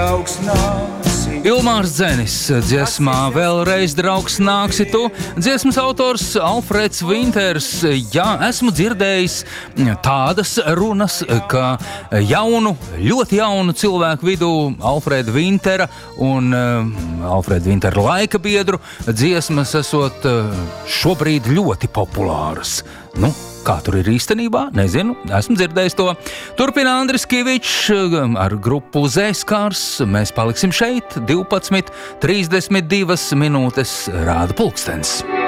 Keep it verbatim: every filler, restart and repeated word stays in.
draugs nāksi. Ilmārs Dzenis dziesmā Vēlreiz draugs nāksi tu. Dziesmas autors Alfreds Vinters. Jā, esmu dzirdējis tādas runas, ka jaunu, ļoti jaunu cilvēku vidū Alfreda Vintera un uh, Alfreda Vintera laika biedru dziesmas esot uh, šobrīd ļoti populāras. Nu, kā tur ir īstenībā? Nezinu, esmu dzirdējis to. Turpina Andris Kivičs ar grupu Zēskars. Mēs paliksim šeit, divpadsmit trīsdesmit divas minūtes rāda pulkstens.